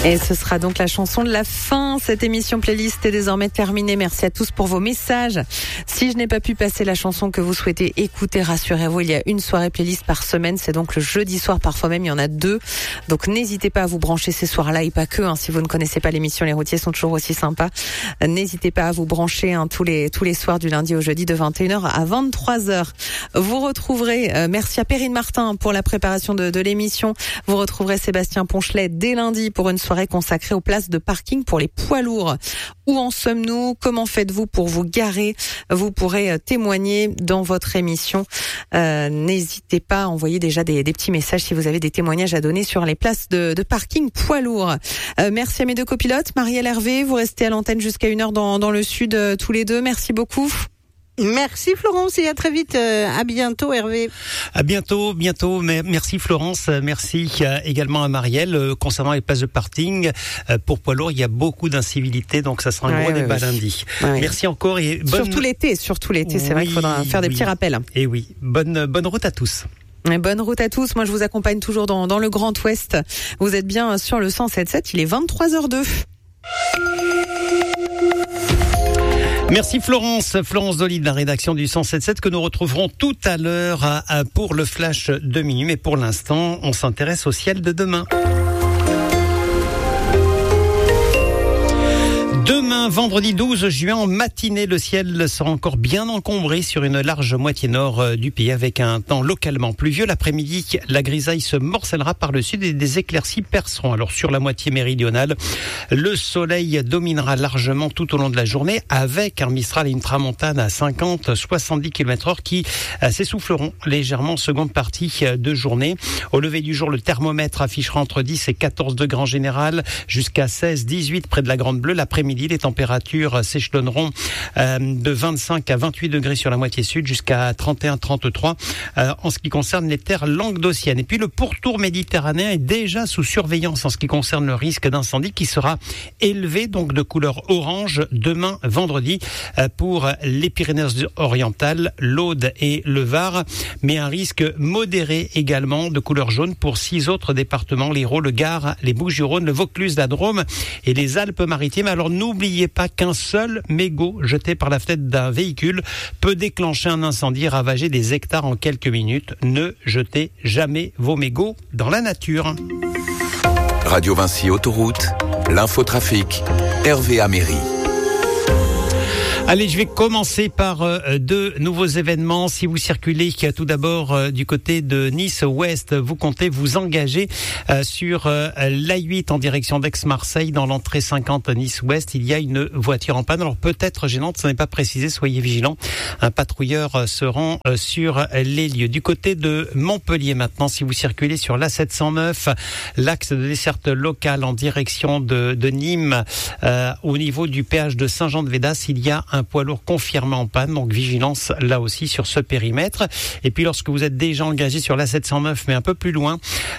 Et ce sera donc la chanson de la fin. Cette émission playlist est désormais terminée. Merci à tous pour vos messages. Si je n'ai pas pu passer la chanson que vous souhaitez écouter, rassurez-vous, il y a une soirée playlist par semaine. C'est donc le jeudi soir, parfois même il y en a 2. Donc n'hésitez pas à vous brancher ces soirs-là et pas que. Si vous ne connaissez pas l'émission, les routiers sont toujours aussi sympas. N'hésitez pas à vous brancher tous les soirs du lundi au jeudi de 21h à 23h. Vous retrouverez, merci à Perrine Martin pour la préparation de l'émission. Vous retrouverez Sébastien Ponchelet dès lundi pour une soirée consacrée aux places de parking pour les poids lourds. Où en sommes-nous? Comment faites-vous pour vous garer? Vous pourrez témoigner dans votre émission. N'hésitez pas à envoyer déjà des petits messages si vous avez des témoignages à donner sur les places de parking poids lourds. Merci à mes 2 copilotes, Marielle, Hervé. Vous restez à l'antenne jusqu'à 1h dans le sud tous les 2. Merci beaucoup. Merci Florence et à très vite. À bientôt Hervé. À bientôt. Merci Florence. Merci également à Marielle. Concernant les places de parking pour poids lourds, il y a beaucoup d'incivilités, donc ça sera un gros débat lundi. Ouais. Merci encore et surtout l'été, c'est vrai qu'il faudra faire des petits rappels. Et oui, bonne route à tous. Et bonne route à tous. Moi je vous accompagne toujours dans le Grand Ouest. Vous êtes bien sur le 107.7. Il est 23h02. Merci Florence Dolly de la rédaction du 107.7 que nous retrouverons tout à l'heure pour le flash de minuit. Mais pour l'instant, on s'intéresse au ciel de demain. Demain, vendredi 12 juin, en matinée, le ciel sera encore bien encombré sur une large moitié nord du pays avec un temps localement pluvieux. L'après-midi, la grisaille se morcellera par le sud et des éclaircies perceront. Alors sur la moitié méridionale, le soleil dominera largement tout au long de la journée avec un Mistral et une tramontane à 50-70 km/h qui s'essouffleront légèrement en seconde partie de journée. Au lever du jour, le thermomètre affichera entre 10 et 14 degrés en général, jusqu'à 16-18 près de la Grande Bleue. L'après-midi, les températures s'échelonneront de 25 à 28 degrés sur la moitié sud jusqu'à 31-33 en ce qui concerne les terres languedociennes. Et puis le pourtour méditerranéen est déjà sous surveillance en ce qui concerne le risque d'incendie qui sera élevé, donc de couleur orange demain vendredi pour les Pyrénées-Orientales, l'Aude et le Var, mais un risque modéré également de couleur jaune pour 6 autres départements, l'Hérault, le Gard, les Bouches-du-Rhône, le Vaucluse, la Drôme et les Alpes-Maritimes. Alors n'oubliez pas qu'un seul mégot jeté par la fenêtre d'un véhicule peut déclencher un incendie et ravager des hectares en quelques minutes. Ne jetez jamais vos mégots dans la nature. Radio Vinci Autoroute, l'infotrafic, Hervé Améry. Allez, je vais commencer par 2 nouveaux événements. Si vous circulez tout d'abord du côté de Nice-Ouest, vous comptez vous engager sur l'A8 en direction d'Aix-Marseille dans l'entrée 50 Nice-Ouest. Il y a une voiture en panne. Alors peut-être gênante, ça n'est pas précisé, soyez vigilants. Un patrouilleur se rend sur les lieux. Du côté de Montpellier maintenant, si vous circulez sur l'A709, l'axe de desserte locale en direction de Nîmes, au niveau du péage de Saint-Jean-de-Védas, il y a un poids lourd confirmé en panne, donc vigilance là aussi sur ce périmètre. Et puis lorsque vous êtes déjà engagé sur la 709, mais un peu plus loin,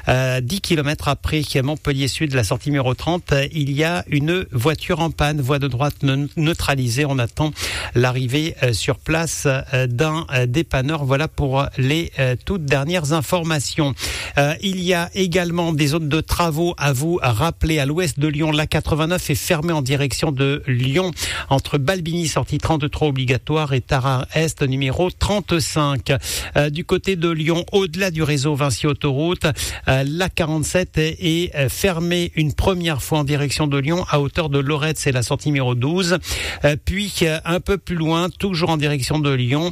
10 km après Montpellier Sud, la sortie numéro 30, il y a une voiture en panne, voie de droite neutralisée. On attend l'arrivée sur place d'un dépanneur. Voilà pour les toutes dernières informations. Il y a également des zones de travaux à vous rappeler à l'ouest de Lyon. La 89 est fermée en direction de Lyon entre Balbigny, sortie 33 obligatoire, et Tarare-Est numéro 35. Du côté de Lyon, au-delà du réseau Vinci Autoroute, la 47 est fermée une première fois en direction de Lyon à hauteur de Lorette, c'est la sortie numéro 12. Puis un peu plus loin, toujours en direction de Lyon,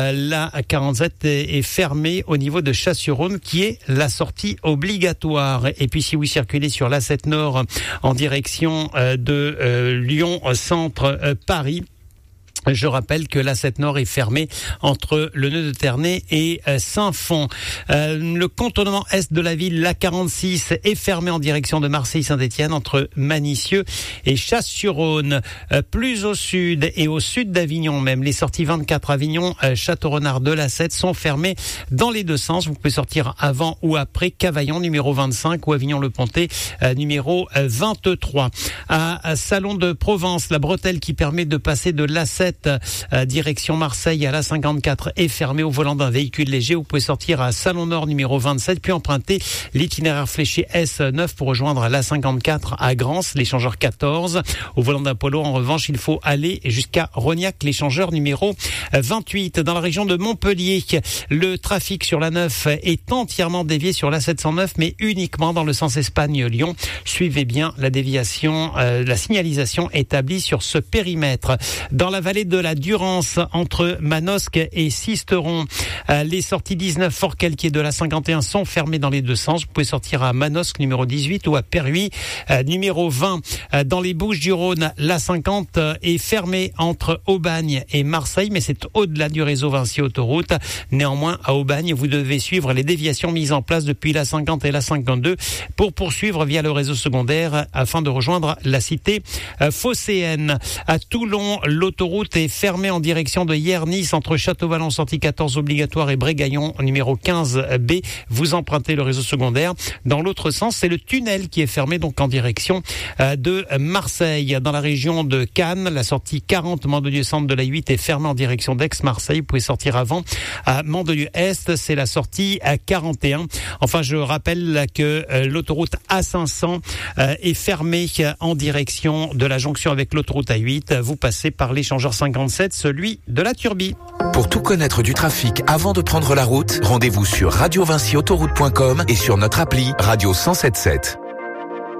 la 47 est fermée au niveau de Chasse-sur-Rhône qui est la sortie obligatoire. Et puis si vous circulez sur l'A7 Nord en direction de Lyon Centre Paris, je rappelle que l'A7 Nord est fermé entre le nœud de Ternay et Saint-Fond. Le contournement est de la ville, l'A46, est fermé en direction de Marseille-Saint-Étienne entre Manicieux et Chasse-sur-Rhône. Plus au sud et au sud d'Avignon même, les sorties 24 Avignon, Château-Renard de l'A7 sont fermées dans les deux sens. Vous pouvez sortir avant ou après Cavaillon numéro 25 ou Avignon-le-Pontet numéro 23. À Salon de Provence, la bretelle qui permet de passer de l'A7 107 direction Marseille à l'A54 est fermée au volant d'un véhicule léger. Vous pouvez sortir à Salon Nord numéro 27 puis emprunter l'itinéraire fléché S9 pour rejoindre l'A54 à Grance, l'échangeur 14. Au volant d'un poids lourd, en revanche, il faut aller jusqu'à Rognac, l'échangeur numéro 28. Dans la région de Montpellier, le trafic sur la 9 est entièrement dévié sur la 709, mais uniquement dans le sens Espagne-Lyon. Suivez bien la déviation, la signalisation établie sur ce périmètre. Dans la vallée de la Durance, entre Manosque et Sisteron, les sorties 19 Fort-Calquier de la 51 sont fermées dans les deux sens. Vous pouvez sortir à Manosque numéro 18 ou à Perhuis numéro 20. Dans les Bouches-du-Rhône, la 50 est fermée entre Aubagne et Marseille, mais c'est au-delà du réseau Vinci Autoroute. Néanmoins, à Aubagne, vous devez suivre les déviations mises en place depuis la 50 et la 52 pour poursuivre via le réseau secondaire afin de rejoindre la cité phocéenne. À Toulon, l'autoroute est fermée en direction de Hyères-Nice entre Château-Vallon sortie 14 obligatoire et Brégaillon numéro 15B. Vous empruntez le réseau secondaire. Dans l'autre sens, c'est le tunnel qui est fermé donc en direction de Marseille. Dans la région de Cannes, la sortie 40 Mandelieu-Centre de la 8 est fermée en direction d'Aix-Marseille. Vous pouvez sortir avant à Mandelieu-Est, c'est la sortie à 41. Enfin, je rappelle que l'autoroute A500 est fermée en direction de la jonction avec l'autoroute A8. Vous passez par l'échangeur 57, celui de la Turbie. Pour tout connaître du trafic avant de prendre la route, rendez-vous sur radiovinciautoroute.com et sur notre appli Radio 107.7.